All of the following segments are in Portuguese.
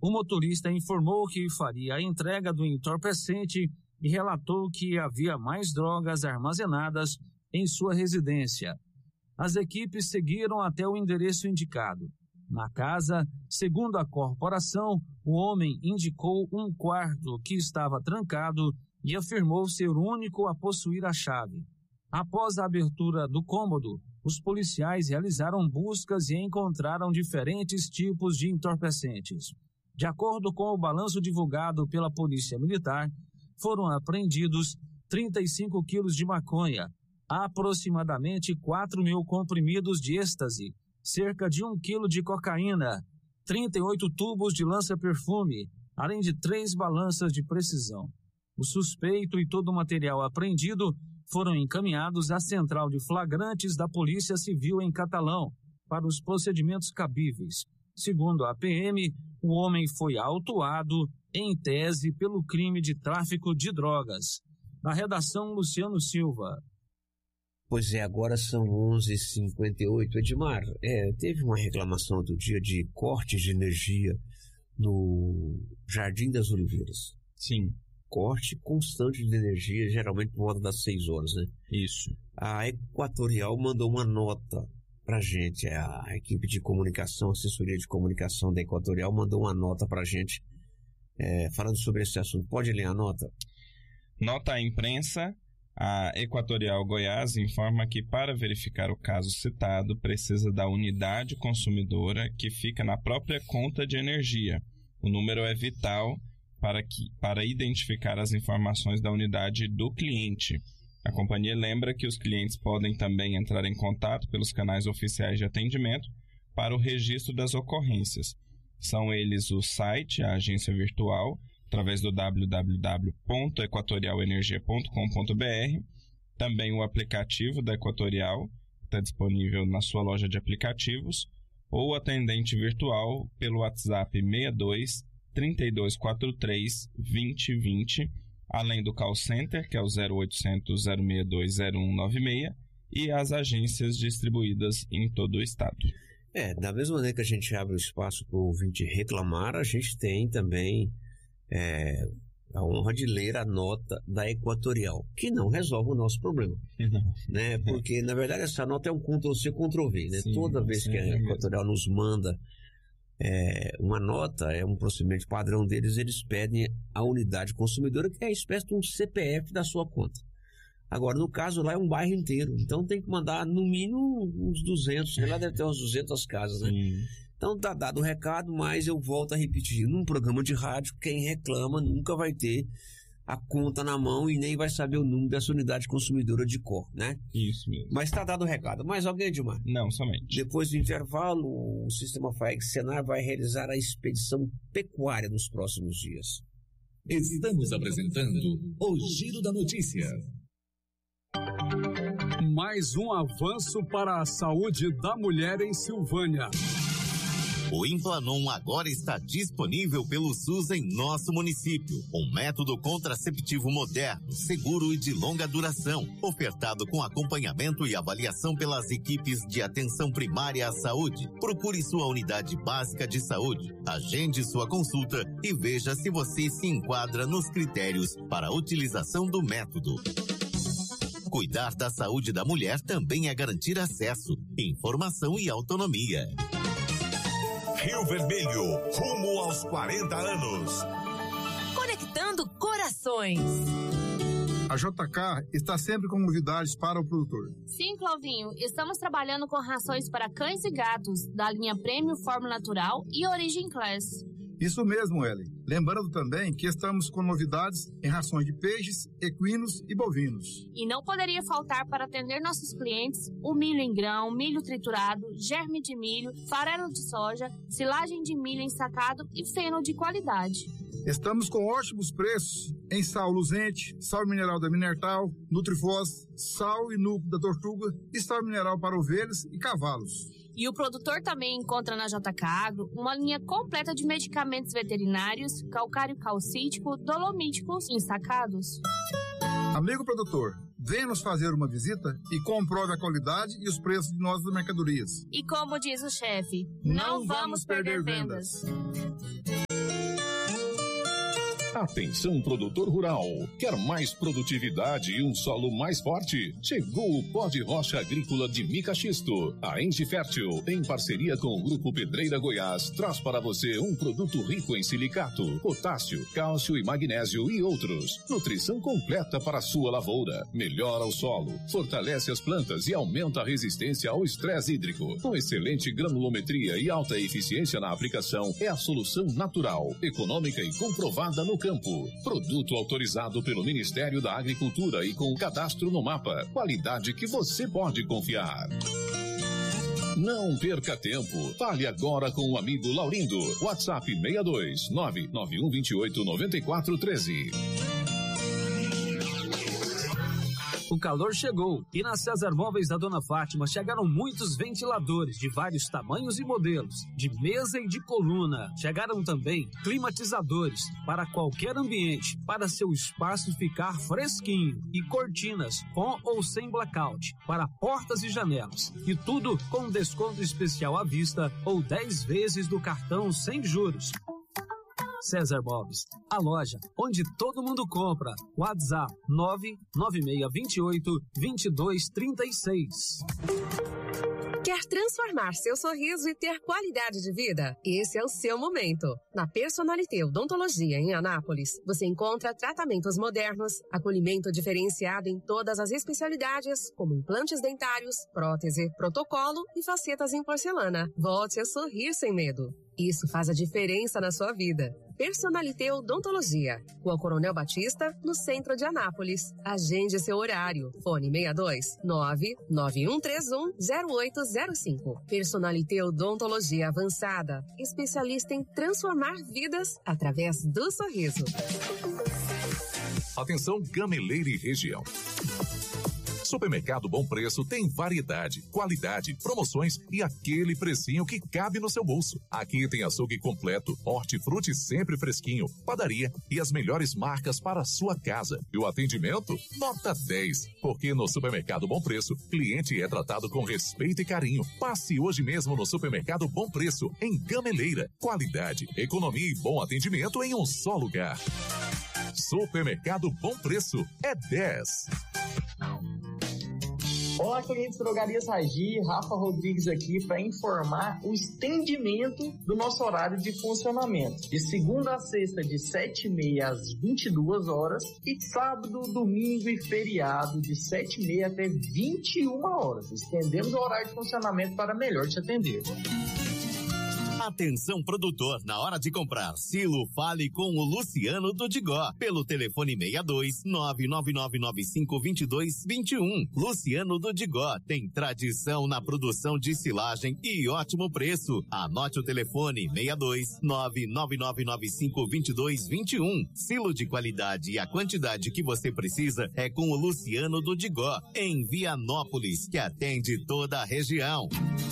o motorista informou que faria a entrega do entorpecente e relatou que havia mais drogas armazenadas em sua residência. As equipes seguiram até o endereço indicado. Na casa, segundo a corporação, o homem indicou um quarto que estava trancado e afirmou ser o único a possuir a chave. Após a abertura do cômodo, os policiais realizaram buscas e encontraram diferentes tipos de entorpecentes. De acordo com o balanço divulgado pela Polícia Militar, foram apreendidos 35 quilos de maconha, aproximadamente 4.000 comprimidos de êxtase, cerca de 1 quilo de cocaína, 38 tubos de lança-perfume, além de 3 balanças de precisão. O suspeito e todo o material apreendido foram encaminhados à Central de Flagrantes da Polícia Civil em Catalão para os procedimentos cabíveis. Segundo a PM, o homem foi autuado, em tese, pelo crime de tráfico de drogas. Na redação, Luciano Silva. Pois é, agora são 11h58. Edmar, teve uma reclamação outro dia de cortes de energia no Jardim das Oliveiras. Sim. Corte constante de energia, geralmente por volta das 6 horas, né? Isso. A Equatorial mandou uma nota pra gente, a equipe de comunicação, assessoria de comunicação da Equatorial mandou uma nota pra gente, falando sobre esse assunto. Pode ler a nota? Nota à imprensa. A Equatorial Goiás informa que para verificar o caso citado precisa da unidade consumidora que fica na própria conta de energia. O número é vital para identificar as informações da unidade do cliente. A companhia lembra que os clientes podem também entrar em contato pelos canais oficiais de atendimento para o registro das ocorrências. São eles o site, a agência virtual, através do www.equatorialenergia.com.br, também o aplicativo da Equatorial, está disponível na sua loja de aplicativos, ou o atendente virtual pelo WhatsApp 62 3243 2020, além do call center, que é o 0800 062 0196, e as agências distribuídas em todo o estado. Da mesma maneira que a gente abre o espaço para o ouvinte reclamar, a gente tem também a honra de ler a nota da Equatorial, que não resolve o nosso problema, né? Porque, na verdade, essa nota é um Ctrl-C, Ctrl-V, né? Sim, toda vez que a Equatorial nos manda uma nota, é um procedimento padrão deles, eles pedem a unidade consumidora, que é a espécie de um CPF da sua conta. Agora, no caso lá é um bairro inteiro, então tem que mandar no mínimo uns 200, lá deve ter umas 200 casas, né? Sim. Então tá dado o recado, mas eu volto a repetir, num programa de rádio, quem reclama nunca vai ter a conta na mão e nem vai saber o número dessa unidade consumidora de cor, né? Isso mesmo. Mas tá dado o recado. Mais alguém, Edmar? Não, somente. Depois do intervalo, o Sistema FAEG Senar vai realizar a expedição pecuária nos próximos dias. Estamos apresentando o Giro da Notícia. Mais um avanço para a saúde da mulher em Silvânia. O Implanon agora está disponível pelo SUS em nosso município. Um método contraceptivo moderno, seguro e de longa duração, ofertado com acompanhamento e avaliação pelas equipes de atenção primária à saúde. Procure sua unidade básica de saúde, agende sua consulta e veja se você se enquadra nos critérios para a utilização do método. Cuidar da saúde da mulher também é garantir acesso, informação e autonomia. Rio Vermelho, rumo aos 40 anos. Conectando corações. A JK está sempre com novidades para o produtor. Sim, Clovinho, estamos trabalhando com rações para cães e gatos, da linha Premium Fórmula Natural e Origin Class. Isso mesmo, Ellen. Lembrando também que estamos com novidades em rações de peixes, equinos e bovinos. E não poderia faltar para atender nossos clientes o milho em grão, milho triturado, germe de milho, farelo de soja, silagem de milho ensacado e feno de qualidade. Estamos com ótimos preços em sal luzente, sal mineral da Minertal, Nutrifós, sal e núcleo da Tortuga e sal mineral para ovelhas e cavalos. E o produtor também encontra na JK Agro uma linha completa de medicamentos veterinários, calcário calcítico, dolomíticos e ensacados. Amigo produtor, venha nos fazer uma visita e comprove a qualidade e os preços de nossas mercadorias. E como diz o chefe, não vamos perder vendas. Atenção, produtor rural. Quer mais produtividade e um solo mais forte? Chegou o pó de rocha agrícola de mica xisto. A Enge Fértil, em parceria com o Grupo Pedreira Goiás, traz para você um produto rico em silicato, potássio, cálcio e magnésio e outros. Nutrição completa para a sua lavoura. Melhora o solo, fortalece as plantas e aumenta a resistência ao estresse hídrico. Com excelente granulometria e alta eficiência na aplicação, é a solução natural, econômica e comprovada no campo. Produto autorizado pelo Ministério da Agricultura e com cadastro no mapa. Qualidade que você pode confiar. Não perca tempo. Fale agora com o amigo Laurindo. WhatsApp 62 99128 9413. O calor chegou e na César Móveis da Dona Fátima chegaram muitos ventiladores de vários tamanhos e modelos, de mesa e de coluna. Chegaram também climatizadores para qualquer ambiente, para seu espaço ficar fresquinho, e cortinas com ou sem blackout para portas e janelas. E tudo com desconto especial à vista ou 10 vezes do cartão sem juros. César Móveis, a loja onde todo mundo compra. WhatsApp 99628-2236. Quer transformar seu sorriso e ter qualidade de vida? Esse é o seu momento. Na Personalité Odontologia em Anápolis, você encontra tratamentos modernos, acolhimento diferenciado em todas as especialidades, como implantes dentários, prótese, protocolo e facetas em porcelana. Volte a sorrir sem medo. Isso faz a diferença na sua vida. Personalité Odontologia, Rua Coronel Batista, no centro de Anápolis. Agende seu horário. Fone 62 99131-0805. Personalité Odontologia Avançada, especialista em transformar vidas através do sorriso. Atenção, Gameleira e região. Supermercado Bom Preço tem variedade, qualidade, promoções e aquele precinho que cabe no seu bolso. Aqui tem açougue completo, hortifruti sempre fresquinho, padaria e as melhores marcas para a sua casa. E o atendimento? Nota 10. Porque no Supermercado Bom Preço, cliente é tratado com respeito e carinho. Passe hoje mesmo no Supermercado Bom Preço, em Gameleira. Qualidade, economia e bom atendimento em um só lugar. Supermercado Bom Preço é 10. Olá, clientes Drogarias Ragi, Rafa Rodrigues aqui para informar o estendimento do nosso horário de funcionamento. De segunda a sexta, de 7h30 às 22 horas e sábado, domingo e feriado, de 7h30 até 21 horas. Estendemos o horário de funcionamento para melhor te atender. Atenção, produtor, na hora de comprar silo, fale com o Luciano do Digó, pelo telefone 62 999952221. Luciano do Digó tem tradição na produção de silagem e ótimo preço. Anote o telefone 62 999952221. Silo de qualidade e a quantidade que você precisa é com o Luciano do Digó, em Vianópolis, que atende toda a região.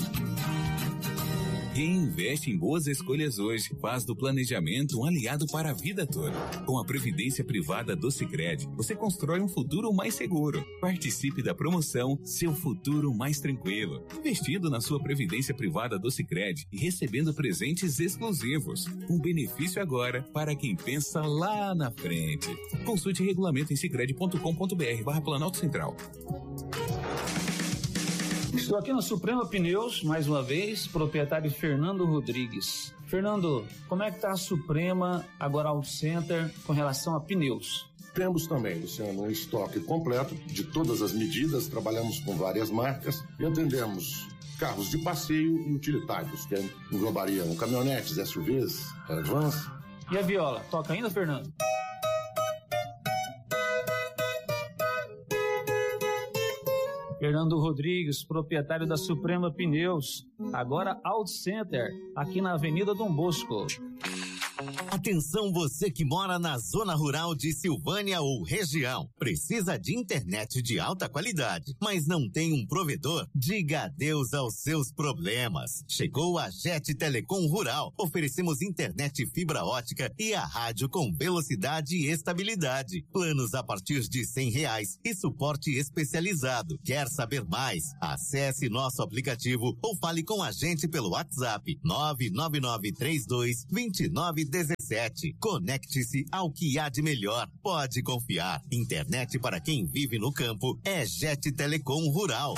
Quem investe em boas escolhas hoje faz do planejamento um aliado para a vida toda. Com a Previdência Privada do Sicredi, você constrói um futuro mais seguro. Participe da promoção Seu Futuro Mais Tranquilo. Investindo na sua Previdência Privada do Sicredi e recebendo presentes exclusivos. Um benefício agora para quem pensa lá na frente. Consulte regulamento em sicredi.com.br/Planalto Central. Estou aqui na Suprema Pneus, mais uma vez, proprietário Fernando Rodrigues. Fernando, como é que está a Suprema, agora Auto Center, com relação a pneus? Temos também, Luciano, um estoque completo de todas as medidas, trabalhamos com várias marcas e atendemos carros de passeio e utilitários, que englobariam caminhonetes, SUVs, vans. E a viola, toca ainda, Fernando? Fernando Rodrigues, proprietário da Suprema Pneus, agora Auto Center, aqui na Avenida Dom Bosco. Atenção, você que mora na zona rural de Silvânia ou região. Precisa de internet de alta qualidade, mas não tem um provedor? Diga adeus aos seus problemas. Chegou a Jet Telecom Rural. Oferecemos internet fibra ótica e a rádio com velocidade e estabilidade. Planos a partir de R$100 e suporte especializado. Quer saber mais? Acesse nosso aplicativo ou fale com a gente pelo WhatsApp 999322917. 7. Conecte-se ao que há de melhor. Pode confiar. Internet para quem vive no campo é Jet Telecom Rural.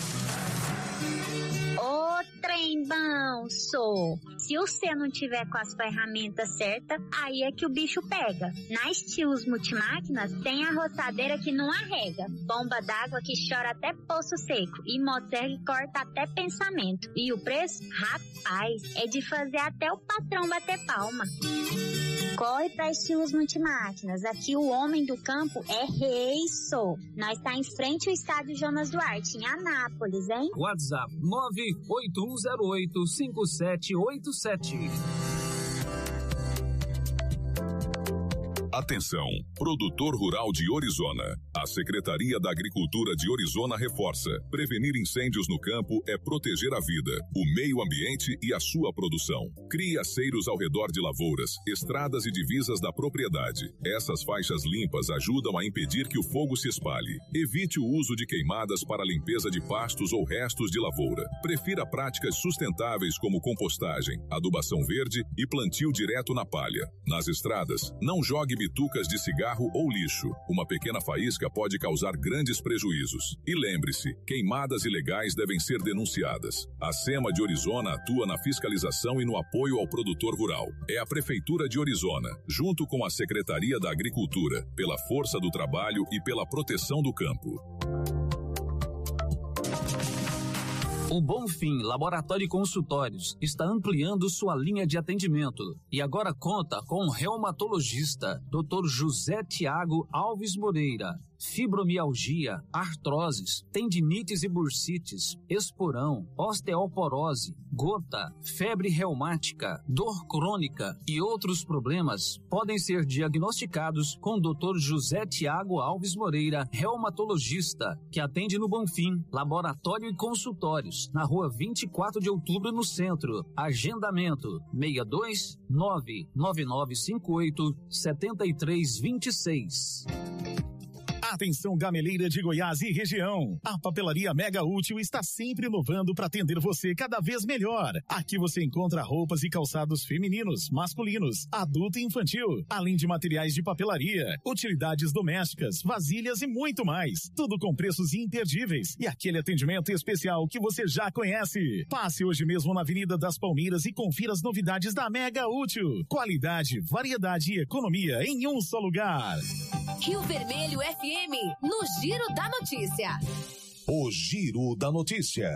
Trem bom, sou. Se você não tiver com as ferramentas certas, aí é que o bicho pega. Na Estilos Multimáquinas tem a roçadeira que não arrega, bomba d'água que chora até poço seco e motosserra que corta até pensamento. E o preço? Rapaz, é de fazer até o patrão bater palma. Corre pra Estilos Multimáquinas. Aqui o homem do campo é rei, sou. Nós tá em frente ao estádio Jonas Duarte, em Anápolis, hein? WhatsApp 981085787. Atenção, produtor rural de Orizona. A Secretaria da Agricultura de Orizona reforça: prevenir incêndios no campo é proteger a vida, o meio ambiente e a sua produção. Crie aceiros ao redor de lavouras, estradas e divisas da propriedade. Essas faixas limpas ajudam a impedir que o fogo se espalhe. Evite o uso de queimadas para limpeza de pastos ou restos de lavoura. Prefira práticas sustentáveis como compostagem, adubação verde e plantio direto na palha. Nas estradas, não jogue bitucas de cigarro ou lixo. Uma pequena faísca pode causar grandes prejuízos. E lembre-se, queimadas ilegais devem ser denunciadas. A SEMA de Orizona atua na fiscalização e no apoio ao produtor rural. É a Prefeitura de Orizona, junto com a Secretaria da Agricultura, pela força do trabalho e pela proteção do campo. O Bonfim Laboratório e Consultórios está ampliando sua linha de atendimento e agora conta com um reumatologista, Dr. José Tiago Alves Moreira. Fibromialgia, artroses, tendinites e bursites, esporão, osteoporose, gota, febre reumática, dor crônica e outros problemas podem ser diagnosticados com o Dr. José Tiago Alves Moreira, reumatologista, que atende no Bonfim, Laboratório e Consultórios, na rua 24 de outubro, no centro. Agendamento 62 99958 7326. Atenção, gameleira de Goiás e região. A Papelaria Mega Útil está sempre inovando para atender você cada vez melhor. Aqui você encontra roupas e calçados femininos, masculinos, adulto e infantil, além de materiais de papelaria, utilidades domésticas, vasilhas e muito mais. Tudo com preços imperdíveis e aquele atendimento especial que você já conhece. Passe hoje mesmo na Avenida das Palmeiras e confira as novidades da Mega Útil. Qualidade, variedade e economia em um só lugar. Rio Vermelho FM, no Giro da Notícia. O Giro da Notícia.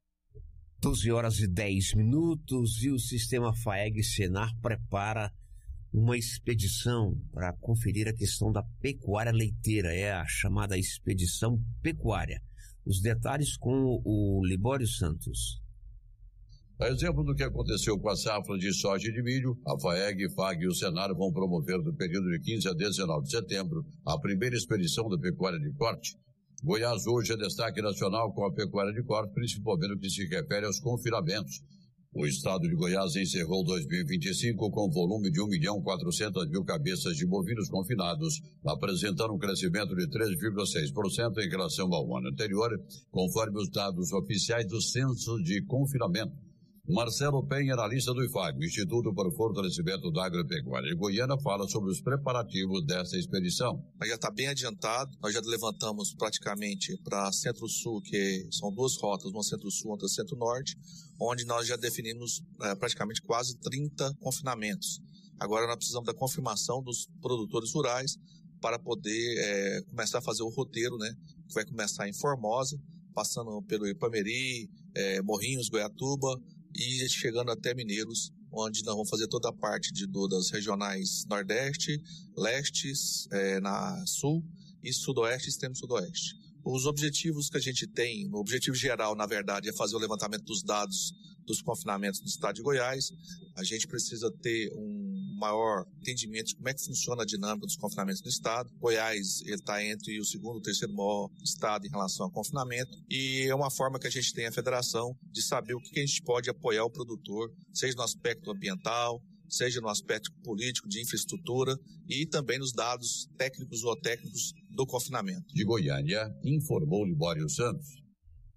12h10 e o sistema FAEG-Senar prepara uma expedição para conferir a questão da pecuária leiteira, é a chamada expedição pecuária. Os detalhes com o Libório Santos. A exemplo do que aconteceu com a safra de soja e de milho, a FAEG, FAG e o Senar vão promover no período de 15 a 19 de setembro a primeira expedição da pecuária de corte. Goiás hoje é destaque nacional com a pecuária de corte, principalmente no que se refere aos confinamentos. O estado de Goiás encerrou 2025 com volume de 1.400.000 cabeças de bovinos confinados, apresentando um crescimento de 3,6% em relação ao ano anterior, conforme os dados oficiais do Censo de Confinamento. Marcelo Penha, analista do IFAG, Instituto para o Fortalecimento da Agropecuária de Goiânia, fala sobre os preparativos dessa expedição. Mas já está bem adiantado, nós já levantamos praticamente para Centro-Sul, que são duas rotas, uma Centro-Sul e outra Centro-Norte, onde nós já definimos praticamente quase 30 confinamentos. Agora nós precisamos da confirmação dos produtores rurais para poder começar a fazer o roteiro, né, que vai começar em Formosa, passando pelo Ipameri, Morrinhos, Goiatuba, e chegando até Mineiros, onde nós vamos fazer toda a parte das regionais Nordeste, Leste, na Sul e Sudoeste e Extremo Sudoeste. Os objetivos que a gente tem, o objetivo geral, na verdade, é fazer o levantamento dos dados dos confinamentos do estado de Goiás. A gente precisa ter um maior entendimento de como é que funciona a dinâmica dos confinamentos do estado. Goiás está entre o segundo e o terceiro maior estado em relação ao confinamento, e é uma forma que a gente tem a federação de saber o que a gente pode apoiar o produtor, seja no aspecto ambiental, seja no aspecto político, de infraestrutura e também nos dados técnicos ou técnicos do confinamento. De Goiânia, informou Libório Santos.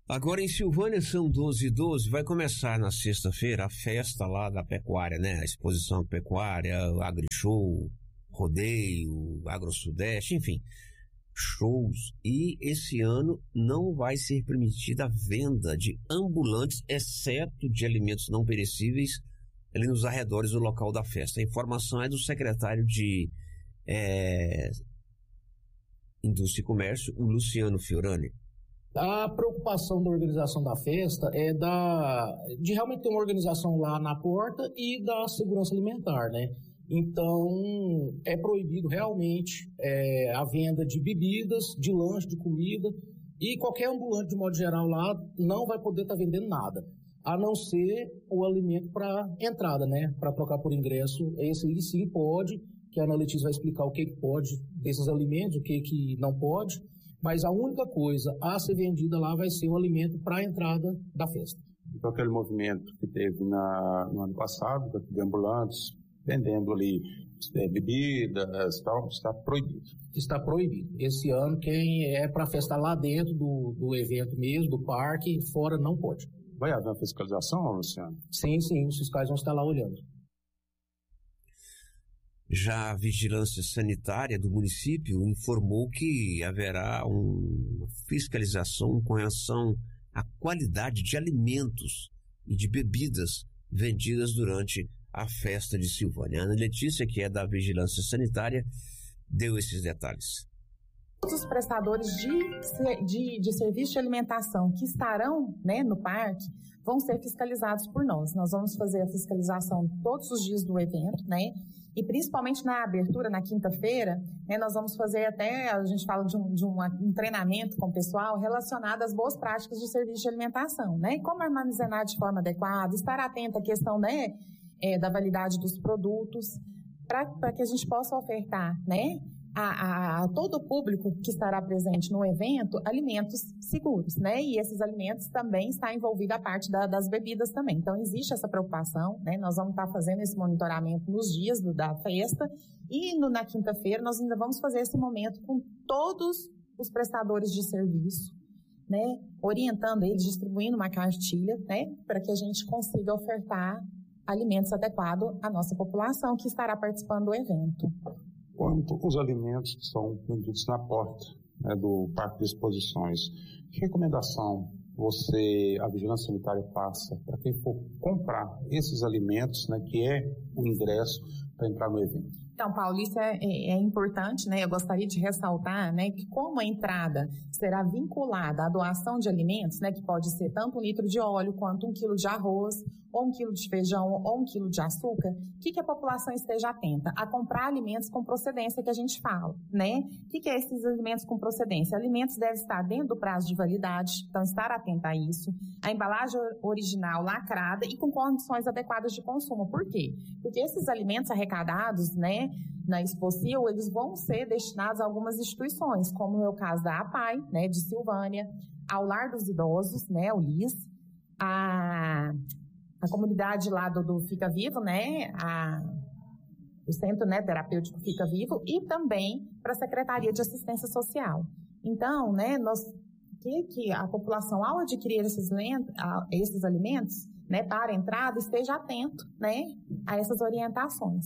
Agora em Silvânia são 12h12, vai começar na sexta-feira a festa lá da pecuária, né? A exposição pecuária, o agri-show, rodeio, agro-sudeste, enfim, shows. E esse ano não vai ser permitida a venda de ambulantes, exceto de alimentos não perecíveis, ali nos arredores do local da festa. A informação é do secretário de Indústria e Comércio, o Luciano Fiorani. A preocupação da organização da festa é de realmente ter uma organização lá na porta e da segurança alimentar, né? Então, é proibido realmente a venda de bebidas, de lanche, de comida, e qualquer ambulante, de modo geral, lá não vai poder estar vendendo nada, a não ser o alimento para entrada, né? Para trocar por ingresso, esse aí sim pode, que a Ana Letícia vai explicar o que pode desses alimentos, o que não pode. Mas a única coisa a ser vendida lá vai ser o alimento para a entrada da festa. Então, aquele movimento que teve no ano passado, de ambulantes, vendendo ali bebidas, tal, está proibido. Está proibido. Esse ano, quem é para festa lá dentro do evento mesmo, do parque, fora não pode. Vai haver uma fiscalização, Luciano? Sim, os fiscais vão estar lá olhando. Já a Vigilância Sanitária do município informou que haverá uma fiscalização com relação à qualidade de alimentos e de bebidas vendidas durante a festa de Silvânia. A Ana Letícia, que é da Vigilância Sanitária, deu esses detalhes. Todos os prestadores de serviço de alimentação que estarão, né, no parque vão ser fiscalizados por nós. Nós vamos fazer a fiscalização todos os dias do evento, né? E principalmente na abertura, na quinta-feira, né, nós vamos fazer até, a gente fala de um treinamento com o pessoal relacionado às boas práticas de serviço de alimentação, né? E como armazenar de forma adequada, estar atento à questão, né, da validade dos produtos, para que a gente possa ofertar, né, a todo o público que estará presente no evento, alimentos seguros, né? E esses alimentos também está envolvida a parte das bebidas também. Então, existe essa preocupação, né? Nós vamos estar fazendo esse monitoramento nos dias da festa e na quinta-feira nós ainda vamos fazer esse momento com todos os prestadores de serviço, né? Orientando eles, distribuindo uma cartilha, né? Para que a gente consiga ofertar alimentos adequados à nossa população que estará participando do evento. Quanto os alimentos que são vendidos na porta, né, do Parque de Exposições, que recomendação a Vigilância Sanitária passa para quem for comprar esses alimentos, né, que é o ingresso para entrar no evento? Então, Paulo, isso é importante, né? Eu gostaria de ressaltar, né, que como a entrada será vinculada à doação de alimentos, né, que pode ser tanto 1 litro de óleo, quanto 1 quilo de arroz, ou 1 quilo de feijão, ou 1 quilo de açúcar, que a população esteja atenta a comprar alimentos com procedência que a gente fala, né? O que é esses alimentos com procedência? Alimentos devem estar dentro do prazo de validade, então estar atento a isso. A embalagem original lacrada e com condições adequadas de consumo. Por quê? Porque esses alimentos arrecadados, né, na Expocil, eles vão ser destinados a algumas instituições, como é o caso da APAI, né, de Silvânia, ao Lar dos Idosos, né, o LIS, a comunidade lá do Fica Vivo, né, o Centro, né, Terapêutico Fica Vivo, e também para a Secretaria de Assistência Social. Então, né, que a população, ao adquirir esses alimentos, né, para a entrada, esteja atento, né, a essas orientações.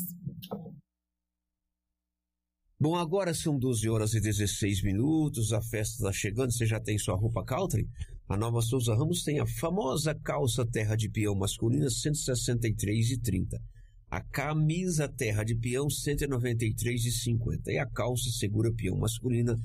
Bom, agora são 12h16, a festa está chegando, você já tem sua roupa country? A Nova Souza Ramos tem a famosa calça terra de peão masculina, R$ 163,30. A camisa terra de peão, R$ 193,50. E a calça segura peão masculina, R$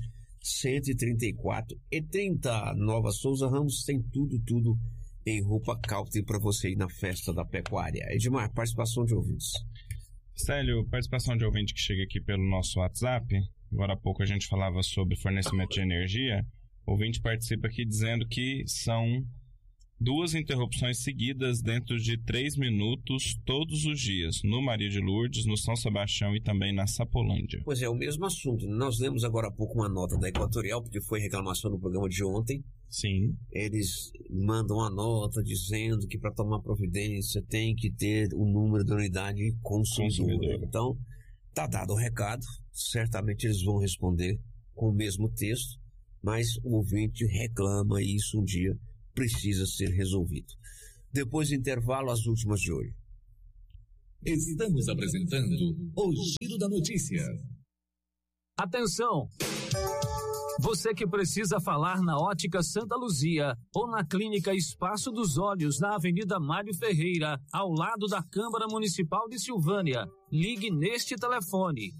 134,30. Nova Souza Ramos tem tudo em roupa country para você ir na festa da pecuária. Edmar, participação de ouvintes. Célio, participação de ouvinte que chega aqui pelo nosso WhatsApp. Agora há pouco a gente falava sobre fornecimento de energia. O ouvinte participa aqui dizendo que são 2 interrupções seguidas dentro de 3 minutos todos os dias, no Maria de Lourdes, no São Sebastião e também na Sapolândia. Pois é, o mesmo assunto. Nós lemos agora há pouco uma nota da Equatorial, porque foi reclamação no programa de ontem. Sim. Eles mandam uma nota dizendo que para tomar providência tem que ter o número da unidade consumidora. Então, tá dado o recado. Certamente eles vão responder com o mesmo texto, mas o ouvinte reclama isso um dia precisa ser resolvido. Depois do intervalo, as últimas de hoje. Estamos apresentando o Giro da Notícia. Atenção! Você que precisa falar na Ótica Santa Luzia ou na Clínica Espaço dos Olhos, na Avenida Mário Ferreira, ao lado da Câmara Municipal de Silvânia, ligue neste telefone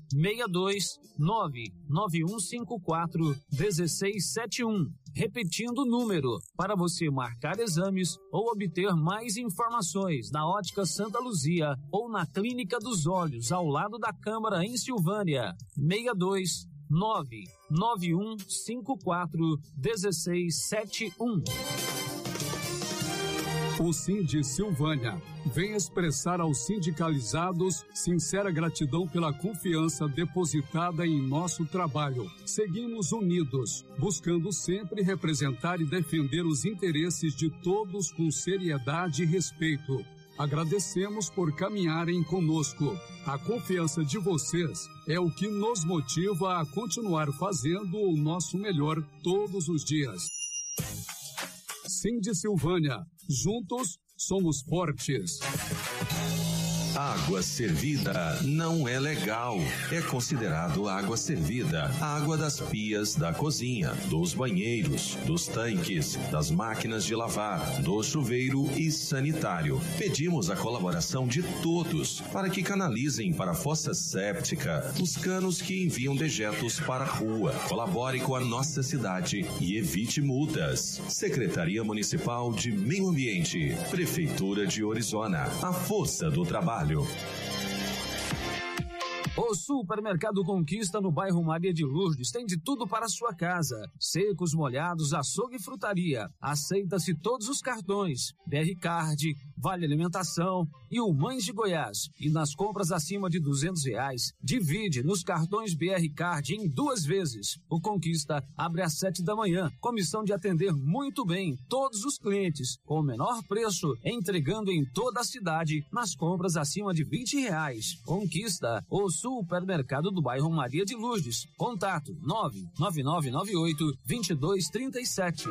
629-9154-1671. Repetindo o número, para você marcar exames ou obter mais informações na Ótica Santa Luzia ou na Clínica dos Olhos, ao lado da Câmara em Silvânia, 629-9154-1671. O Sindi Silvânia vem expressar aos sindicalizados sincera gratidão pela confiança depositada em nosso trabalho. Seguimos unidos, buscando sempre representar e defender os interesses de todos com seriedade e respeito. Agradecemos por caminharem conosco. A confiança de vocês é o que nos motiva a continuar fazendo o nosso melhor todos os dias. Sindi Silvânia, juntos somos fortes. Água servida não é legal. É considerado água servida a água das pias da cozinha, dos banheiros, dos tanques, das máquinas de lavar, do chuveiro e sanitário. Pedimos a colaboração de todos para que canalizem para a fossa séptica os canos que enviam dejetos para a rua. Colabore com a nossa cidade e evite multas. Secretaria Municipal de Meio Ambiente, Prefeitura de Orizona, a força do trabalho. O Supermercado Conquista no bairro Maria de Lourdes tem de tudo para a sua casa. Secos, molhados, açougue e frutaria. Aceita-se todos os cartões. BR Card, Vale Alimentação e o Mães de Goiás. E nas compras acima de R$200, divide nos cartões BR Card em 2 vezes. O Conquista abre às 7 da manhã, com missão de atender muito bem todos os clientes, com o menor preço, entregando em toda a cidade nas compras acima de R$20. Conquista, o Supermercado do bairro Maria de Lourdes. Contato 99998-2237.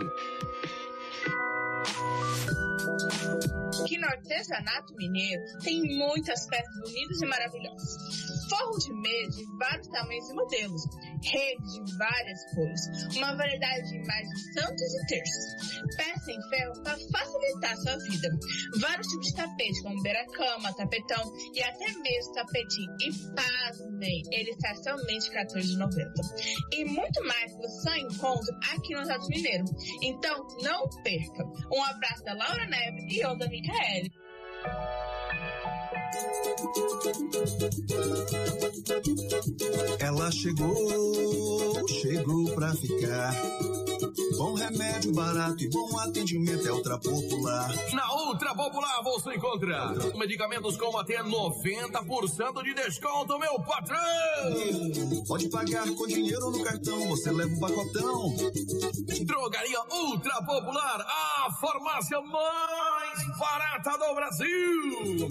Aqui no Artesanato Mineiro tem muitas peças bonitas e maravilhosas. Forro de mesa de vários tamanhos e modelos, redes de várias cores, uma variedade de imagens santos e terços. Peça em ferro para facilitar a sua vida. Vários tipos de tapete, como beira-cama, tapetão e até mesmo tapetinho. E pasmem, ele está somente R$14,90. E muito mais que você só encontra aqui no Artesanato Mineiro. Então, não perca. Um abraço da Laura Neves e eu da Micaele. Ela chegou pra ficar. Bom remédio barato e bom atendimento é Ultra Popular. Na Ultra Popular você encontra medicamentos com até 90% de desconto, meu patrão! Pode pagar com dinheiro no cartão, você leva um pacotão. Drogaria Ultra Popular, a farmácia mais barata do Brasil!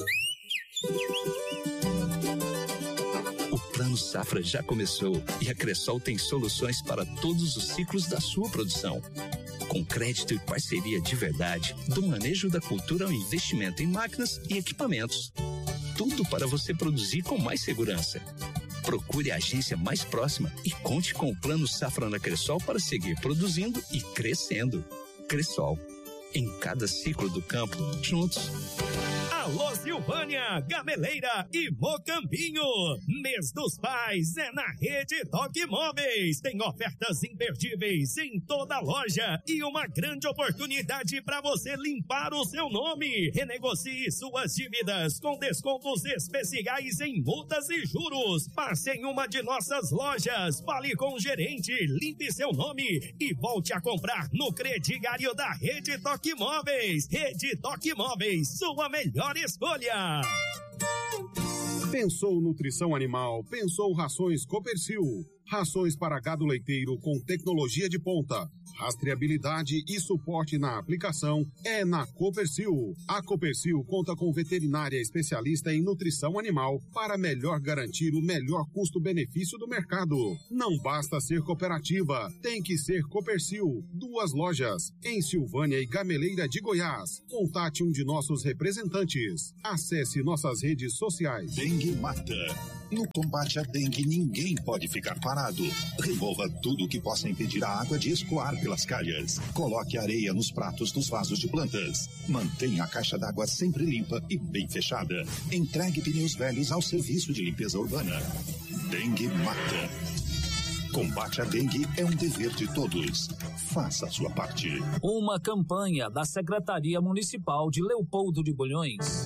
O Plano Safra já começou e a Cressol tem soluções para todos os ciclos da sua produção. Com crédito e parceria de verdade, do manejo da cultura ao investimento em máquinas e equipamentos. Tudo para você produzir com mais segurança. Procure a agência mais próxima e conte com o Plano Safra na Cressol para seguir produzindo e crescendo. Cressol, em cada ciclo do campo, juntos. Alô Silvânia, Gameleira e Mocambinho. Mês dos Pais é na Rede Toque Móveis. Tem ofertas imperdíveis em toda a loja e uma grande oportunidade para você limpar o seu nome. Renegocie suas dívidas com descontos especiais em multas e juros. Passe em uma de nossas lojas, fale com o gerente, limpe seu nome e volte a comprar no crediário da Rede Toque Móveis. Rede Toque Móveis, sua melhor escolha. Pensou nutrição animal, pensou rações Copercil. Rações para gado leiteiro com tecnologia de ponta, rastreabilidade e suporte na aplicação é na Copercil. A Copercil conta com veterinária especialista em nutrição animal para melhor garantir o melhor custo-benefício do mercado. Não basta ser cooperativa, tem que ser Copercil. 2 lojas, em Silvânia e Gameleira de Goiás. Contate um de nossos representantes. Acesse nossas redes sociais. Dengue mata. No combate à dengue, ninguém pode ficar parado. Remova tudo que possa impedir a água de escoar pelas calhas. Coloque areia nos pratos dos vasos de plantas. Mantenha a caixa d'água sempre limpa e bem fechada. Entregue pneus velhos ao serviço de limpeza urbana. Dengue mata. Combate à dengue é um dever de todos. Faça a sua parte. Uma campanha da Secretaria Municipal de Leopoldo de Bulhões.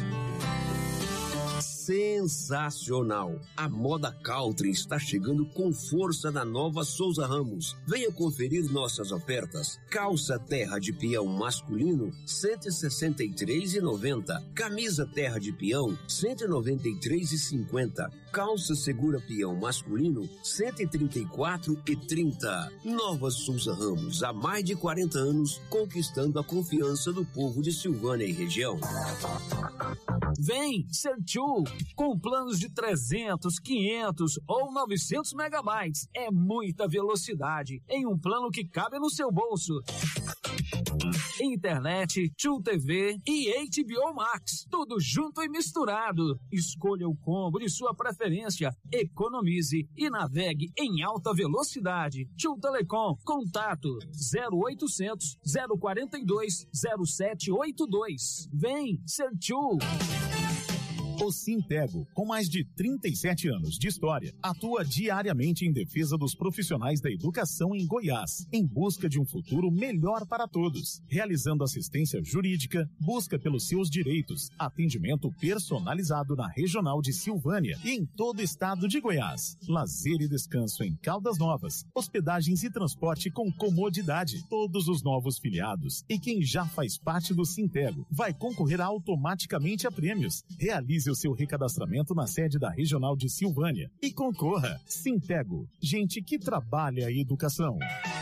Sensacional! A moda country está chegando com força na nova Souza Ramos. Venha conferir nossas ofertas. Calça terra de peão masculino, R$ 163,90. Camisa terra de peão, R$ 193,50. Calça segura peão masculino, R$ 134,30. Nova Souza Ramos, há mais de 40 anos, conquistando a confiança do povo de Silvânia e região. Vem ser tchu, com planos de 300, 500 ou 900 megabytes. É muita velocidade em um plano que cabe no seu bolso. Internet, Tchu TV e HBO Max, tudo junto e misturado. Escolha o combo de sua preferência, economize e navegue em alta velocidade. Tchu Telecom, contato 0800 042 0782. Vem ser Tchu. O Sintego, com mais de 37 anos de história, atua diariamente em defesa dos profissionais da educação em Goiás, em busca de um futuro melhor para todos, realizando assistência jurídica, busca pelos seus direitos, atendimento personalizado na Regional de Silvânia e em todo o estado de Goiás, lazer e descanso em Caldas Novas, hospedagens e transporte com comodidade. Todos os novos filiados e quem já faz parte do Sintego vai concorrer automaticamente a prêmios. Realize o seu recadastramento na sede da Regional de Silvânia e concorra. Sintego, gente que trabalha a educação.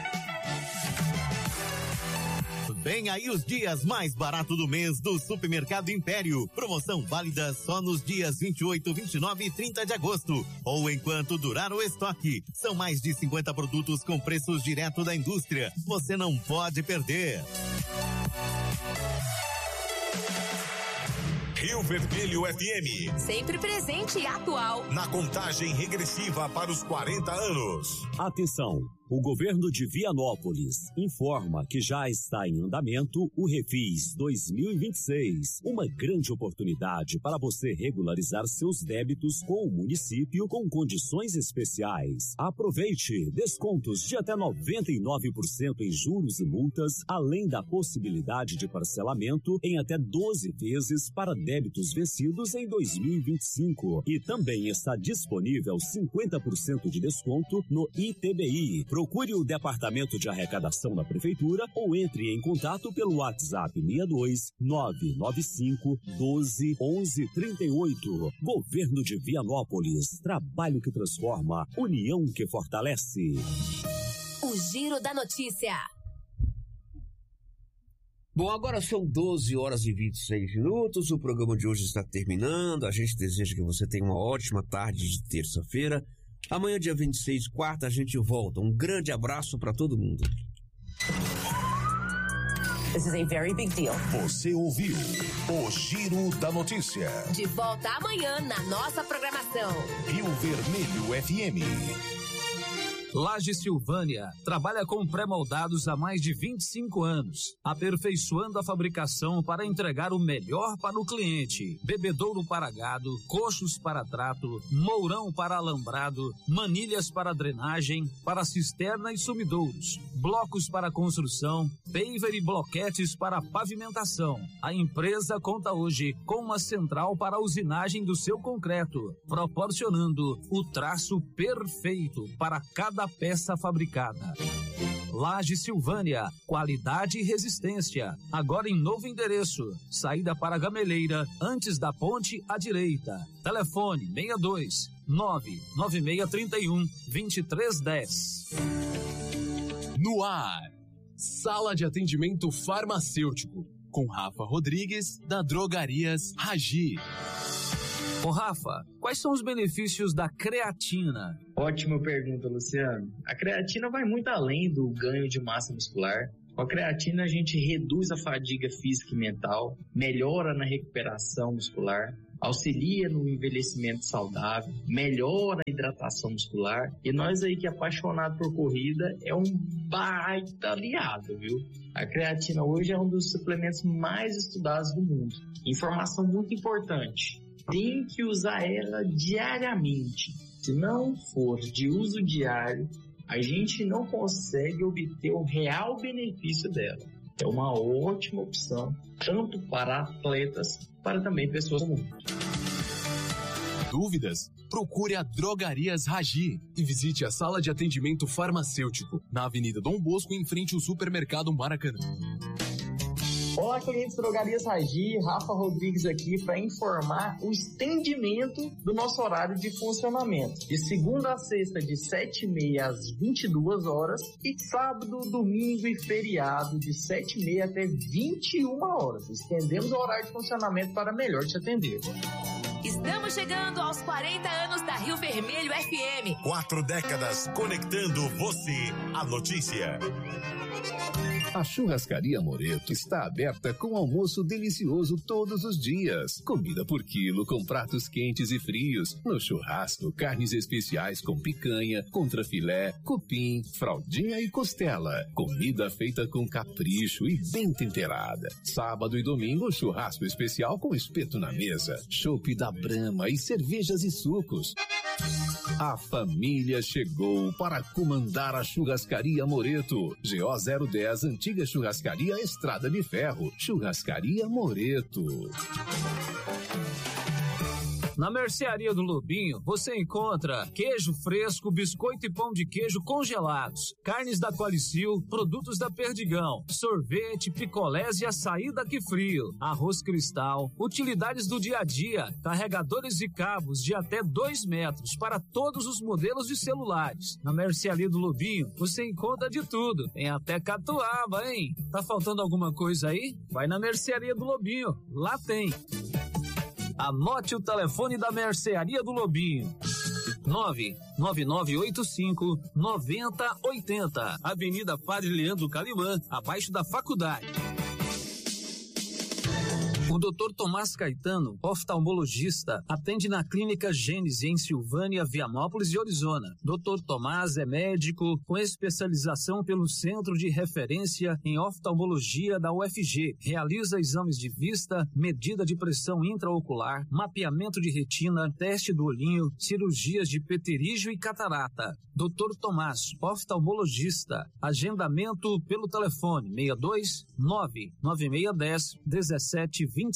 Vem aí os dias mais baratos do mês do Supermercado Império. Promoção válida só nos dias 28, 29 e 30 de agosto, ou enquanto durar o estoque. São mais de 50 produtos com preços direto da indústria. Você não pode perder. Rio Vermelho FM. Sempre presente e atual. Na contagem regressiva para os 40 anos. Atenção! O governo de Vianópolis informa que já está em andamento o Refis 2026, uma grande oportunidade para você regularizar seus débitos com o município com condições especiais. Aproveite descontos de até 99% em juros e multas, além da possibilidade de parcelamento em até 12 vezes para débitos vencidos em 2025. E também está disponível 50% de desconto no ITBI. Procure o Departamento de Arrecadação da Prefeitura ou entre em contato pelo WhatsApp 62 995 12 11 38. Governo de Vianópolis. Trabalho que transforma, união que fortalece. O Giro da Notícia. Bom, agora são 12 horas e 26 minutos, o programa de hoje está terminando, a gente deseja que você tenha uma ótima tarde de terça-feira. Amanhã, dia 26, quarta, a gente volta. Um grande abraço para todo mundo. This is a very big deal. Você ouviu o Giro da Notícia. De volta amanhã na nossa programação. Rio Vermelho FM. Laje Silvânia trabalha com pré-moldados há mais de 25 anos, aperfeiçoando a fabricação para entregar o melhor para o cliente. Bebedouro para gado, coxos para trato, mourão para alambrado, manilhas para drenagem, para cisterna e sumidouros, blocos para construção, paver e bloquetes para pavimentação. A empresa conta hoje com uma central para a usinagem do seu concreto, proporcionando o traço perfeito para cada cada peça fabricada. Laje Silvânia, qualidade e resistência. Agora em novo endereço. Saída para Gameleira, antes da ponte à direita. Telefone 62 99631 2310. No ar, Sala de Atendimento Farmacêutico, com Rafa Rodrigues, da Drogarias Ragi. Ô Rafa, quais são os benefícios da creatina? Ótima pergunta, Luciano. A creatina vai muito além do ganho de massa muscular. Com a creatina a gente reduz a fadiga física e mental, melhora na recuperação muscular, auxilia no envelhecimento saudável, melhora a hidratação muscular. E nós aí que é apaixonado por corrida, é um baita aliado, viu? A creatina hoje é um dos suplementos mais estudados do mundo. Informação muito importante. Tem que usar ela diariamente. Se não for de uso diário, a gente não consegue obter o real benefício dela. É uma ótima opção, tanto para atletas, para também pessoas comuns. Dúvidas? Procure a Drogarias Ragi e visite a Sala de Atendimento Farmacêutico, na Avenida Dom Bosco, em frente ao Supermercado Maracanã. Olá, clientes Drogarias Ragi, Rafa Rodrigues aqui para informar o estendimento do nosso horário de funcionamento. De segunda a sexta, de 7h30 às 22 horas e sábado, domingo e feriado, de 7h30 até 21 horas. Estendemos o horário de funcionamento para melhor te atender. Estamos chegando aos 40 anos da Rio Vermelho FM. 4 décadas conectando você à notícia. A Churrascaria Moreto está aberta com almoço delicioso todos os dias. Comida por quilo com pratos quentes e frios. No churrasco, carnes especiais com picanha, contrafilé, cupim, fraldinha e costela. Comida feita com capricho e bem temperada. Sábado e domingo, churrasco especial com espeto na mesa. Chopp da Brahma e cervejas e sucos. A família chegou para comandar a Churrascaria Moreto. GO 010, Antiga Churrascaria Estrada de Ferro. Churrascaria Moreto. Na Mercearia do Lobinho, você encontra queijo fresco, biscoito e pão de queijo congelados, carnes da Qualicil, produtos da Perdigão, sorvete, picolés e açaí da Quifrio, arroz cristal, utilidades do dia a dia, carregadores e cabos de até 2 metros para todos os modelos de celulares. Na Mercearia do Lobinho, você encontra de tudo, tem até catuaba, hein? Tá faltando alguma coisa aí? Vai na Mercearia do Lobinho, lá tem. Anote o telefone da Mercearia do Lobinho. 99985-9080. Avenida Padre Leandro Calimã, abaixo da faculdade. O Dr. Tomás Caetano, oftalmologista, atende na Clínica Gênese em Silvânia, Vianópolis e Orizona. Dr. Tomás é médico com especialização pelo Centro de Referência em Oftalmologia da UFG. Realiza exames de vista, medida de pressão intraocular, mapeamento de retina, teste do olhinho, cirurgias de pterígio e catarata. Dr. Tomás, oftalmologista. Agendamento pelo telefone 62 99610 1726.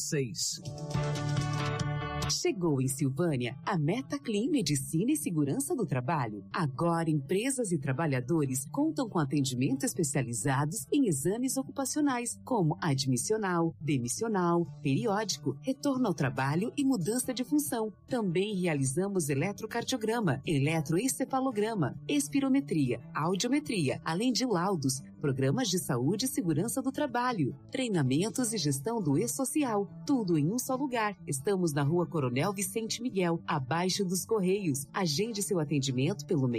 Chegou em Silvânia a MetaClean Medicina e Segurança do Trabalho. Agora, empresas e trabalhadores contam com atendimento especializados em exames ocupacionais, como admissional, demissional, periódico, retorno ao trabalho e mudança de função. Também realizamos eletrocardiograma, eletroencefalograma, espirometria, audiometria, além de laudos, programas de saúde e segurança do trabalho, treinamentos e gestão do e-social. Tudo em um só lugar. Estamos na Rua Coronel Vicente Miguel, abaixo dos Correios. Agende seu atendimento pelo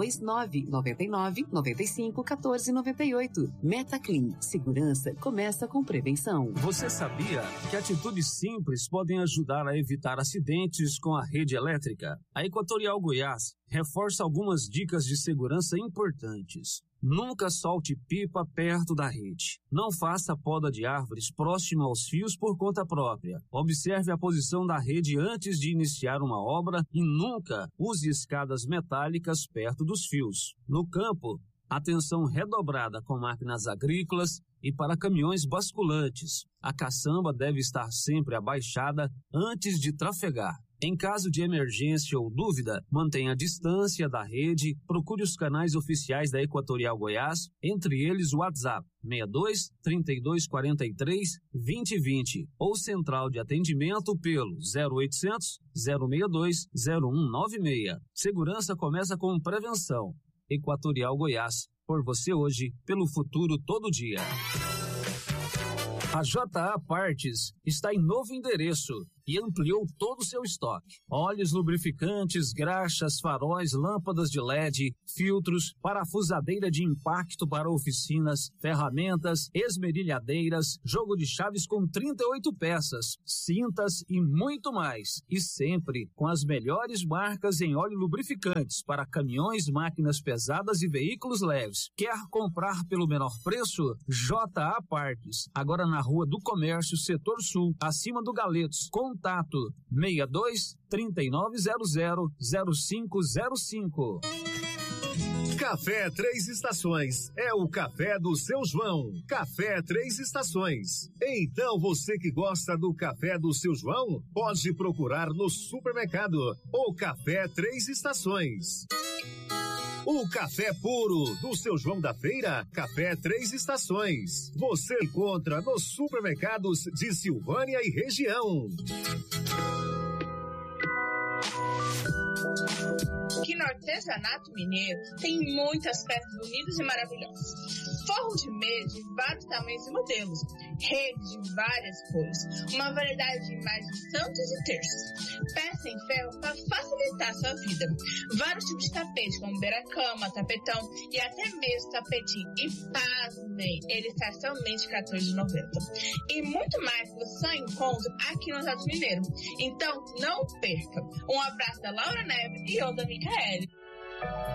629-99-95-1498. MetaClean. Segurança começa com prevenção. Você sabia que atitudes simples podem ajudar a evitar acidentes com a rede elétrica? A Equatorial Goiás reforça algumas dicas de segurança importantes. Nunca solte pipa perto da rede. Não faça poda de árvores próxima aos fios por conta própria. Observe a posição da rede antes de iniciar uma obra e nunca use escadas metálicas perto dos fios. No campo, atenção redobrada com máquinas agrícolas e para caminhões basculantes. A caçamba deve estar sempre abaixada antes de trafegar. Em caso de emergência ou dúvida, mantenha a distância da rede, procure os canais oficiais da Equatorial Goiás, entre eles o WhatsApp 62 32 43 2020 ou central de atendimento pelo 0800 062 0196. Segurança começa com prevenção. Equatorial Goiás, por você hoje, pelo futuro todo dia. A JA Partes está em novo endereço e ampliou todo o seu estoque. Óleos lubrificantes, graxas, faróis, lâmpadas de LED, filtros, parafusadeira de impacto para oficinas, ferramentas, esmerilhadeiras, jogo de chaves com 38 peças, cintas e muito mais. E sempre com as melhores marcas em óleo lubrificantes para caminhões, máquinas pesadas e veículos leves. Quer comprar pelo menor preço? JA Partes. Agora na Rua do Comércio, Setor Sul, acima do Galetos. Contato 62 3900 0505. Café Três Estações é o café do seu João. Café Três Estações. Então você que gosta do café do seu João, pode procurar no supermercado o Café Três Estações. O café puro do seu João da Feira, Café Três Estações. Você encontra nos supermercados de Silvânia e região. Aqui no Artesanato Mineiro tem muitas peças bonitas e maravilhosas. Forro de mesa de vários tamanhos e modelos. Redes de várias cores. Uma variedade de imagens santos e terços. Peça em ferro para facilitar a sua vida. Vários tipos de tapete, como beira-cama, tapetão e até mesmo tapetinho. E pasmem, ele está somente R$14,90. E muito mais que você só encontra aqui no Artesanato Mineiro. Então, não perca. Um abraço da Laura Neves e eu da Micaele.